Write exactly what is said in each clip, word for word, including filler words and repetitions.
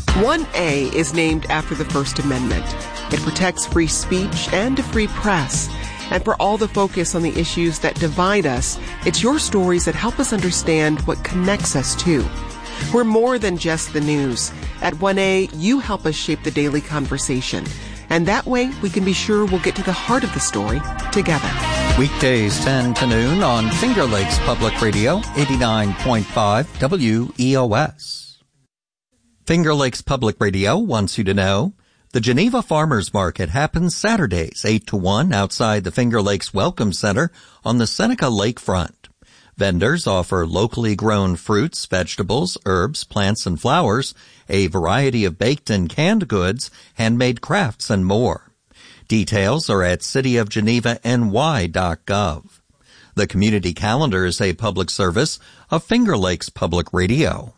one A is named after the First Amendment. It protects free speech and a free press. And for all the focus on the issues that divide us, it's your stories that help us understand what connects us too. We're more than just the news. At one A, you help us shape the daily conversation. And that way, we can be sure we'll get to the heart of the story together. Weekdays ten to noon on Finger Lakes Public Radio, eighty-nine point five W E O S. Finger Lakes Public Radio wants you to know the Geneva Farmers Market happens Saturdays, eight to one, outside the Finger Lakes Welcome Center on the Seneca Lakefront. Vendors offer locally grown fruits, vegetables, herbs, plants, and flowers, a variety of baked and canned goods, handmade crafts, and more. Details are at city of geneva n y dot gov. The community calendar is a public service of Finger Lakes Public Radio.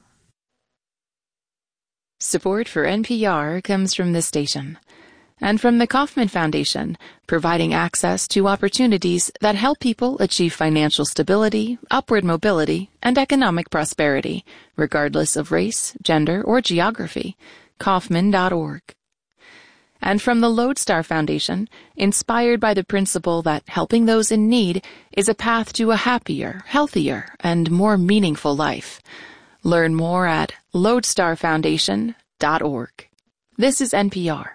Support for N P R comes from this station and from the Kauffman Foundation, providing access to opportunities that help people achieve financial stability, upward mobility, and economic prosperity, regardless of race, gender, or geography. Kauffman dot org. And from the Lodestar Foundation, inspired by the principle that helping those in need is a path to a happier, healthier, and more meaningful life. Learn more at lodestar foundation dot org. This is N P R.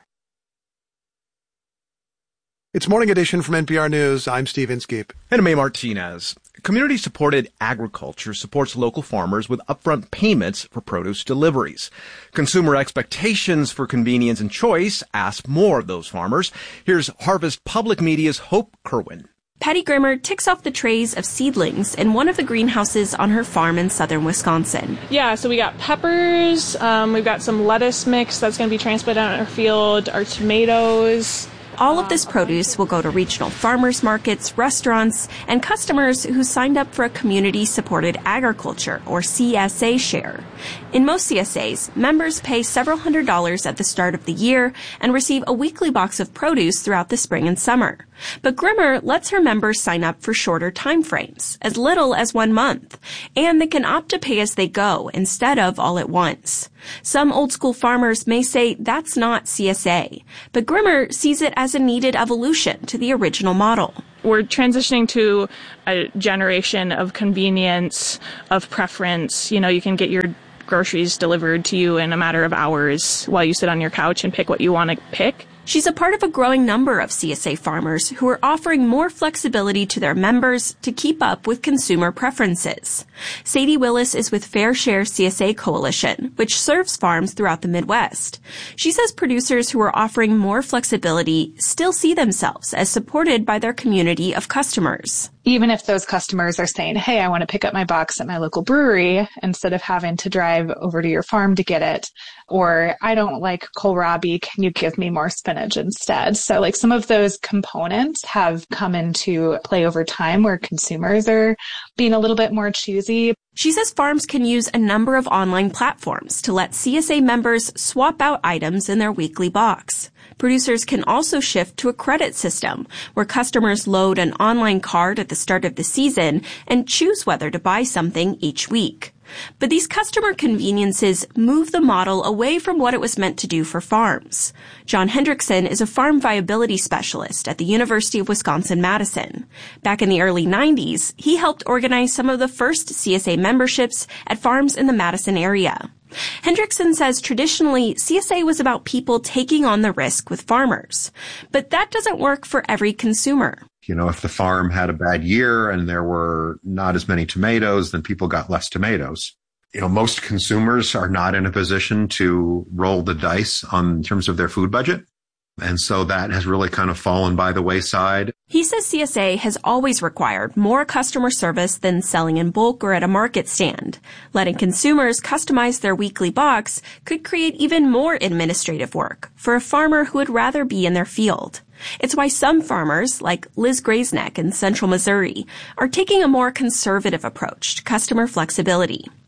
It's Morning Edition from N P R News. I'm Steve Inskeep. And I'm A. Martinez. Community-supported agriculture supports local farmers with upfront payments for produce deliveries. Consumer expectations for convenience and choice ask more of those farmers. Here's Harvest Public Media's Hope Kerwin. Patty Grimmer ticks off the trays of seedlings in one of the greenhouses on her farm in southern Wisconsin. Yeah, so we got peppers, um, we've got some lettuce mix that's going to be transplanted on our field, our tomatoes. All of this produce will go to regional farmers markets, restaurants, and customers who signed up for a community-supported agriculture, or C S A share. In most C S As, members pay several hundred dollars at the start of the year and receive a weekly box of produce throughout the spring and summer. But Grimmer lets her members sign up for shorter time frames, as little as one month, and they can opt to pay as they go instead of all at once. Some old-school farmers may say that's not C S A, but Grimmer sees it as a needed evolution to the original model. We're transitioning to a generation of convenience, of preference. You know, you can get your groceries delivered to you in a matter of hours while you sit on your couch and pick what you want to pick. She's a part of a growing number of C S A farmers who are offering more flexibility to their members to keep up with consumer preferences. Sadie Willis is with Fair Share C S A Coalition, which serves farms throughout the Midwest. She says producers who are offering more flexibility still see themselves as supported by their community of customers. Even if those customers are saying, hey, I want to pick up my box at my local brewery instead of having to drive over to your farm to get it, or I don't like kohlrabi, can you give me more spinach instead? So like some of those components have come into play over time where consumers are being a little bit more choosy. She says farms can use a number of online platforms to let C S A members swap out items in their weekly box. Producers can also shift to a credit system where customers load an online card at the start of the season and choose whether to buy something each week. But these customer conveniences move the model away from what it was meant to do for farms. John Hendrickson is a farm viability specialist at the University of Wisconsin-Madison. Back in the early nineties, he helped organize some of the first C S A memberships at farms in the Madison area. Hendrickson says traditionally, C S A was about people taking on the risk with farmers. But that doesn't work for every consumer. You know, if the farm had a bad year and there were not as many tomatoes, then people got less tomatoes. You know, most consumers are not in a position to roll the dice on in terms of their food budget. And so that has really kind of fallen by the wayside. He says C S A has always required more customer service than selling in bulk or at a market stand. Letting consumers customize their weekly box could create even more administrative work for a farmer who would rather be in their field. It's why some farmers, like Liz Graysneck in central Missouri, are taking a more conservative approach to customer flexibility.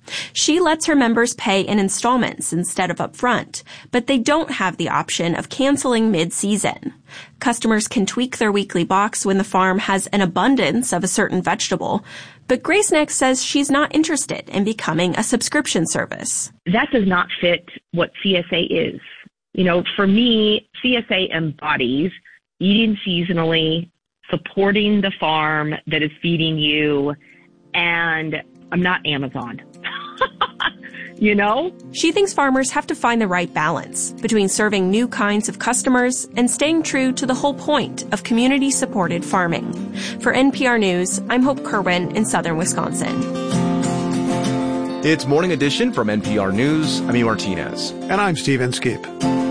She lets her members pay in installments instead of upfront, but they don't have the option of canceling mid-season. Customers can tweak their weekly box when the farm has an abundance of a certain vegetable, but Grace Neck says she's not interested in becoming a subscription service. That does not fit what C S A is. You know, for me, C S A embodies eating seasonally, supporting the farm that is feeding you, and I'm not Amazon. You know? She thinks farmers have to find the right balance between serving new kinds of customers and staying true to the whole point of community-supported farming. For N P R News, I'm Hope Kerwin in southern Wisconsin. It's Morning Edition from N P R News. I'm E. Martinez. And I'm Steve Inskeep.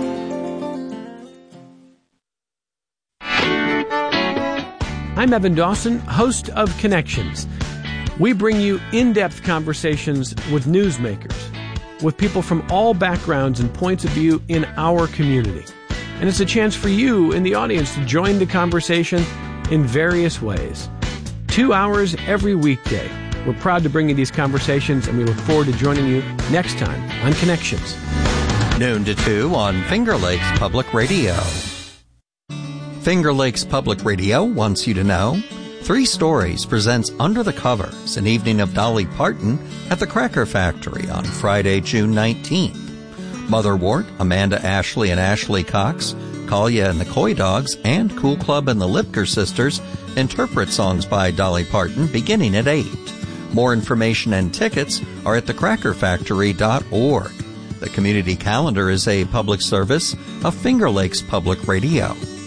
I'm Evan Dawson, host of Connections. We bring you in-depth conversations with newsmakers, with people from all backgrounds and points of view in our community. And it's a chance for you in the audience to join the conversation in various ways. Two hours every weekday. We're proud to bring you these conversations, and we look forward to joining you next time on Connections. Noon to two on Finger Lakes Public Radio. Finger Lakes Public Radio wants you to know Three Stories presents Under the Covers, an evening of Dolly Parton at the Cracker Factory on Friday, June nineteenth. Motherwort, Amanda Ashley and Ashley Cox, Kalia and the Coy Dogs, and Cool Club and the Lipker Sisters interpret songs by Dolly Parton beginning at eight. More information and tickets are at the cracker factory dot org. The community calendar is a public service of Finger Lakes Public Radio.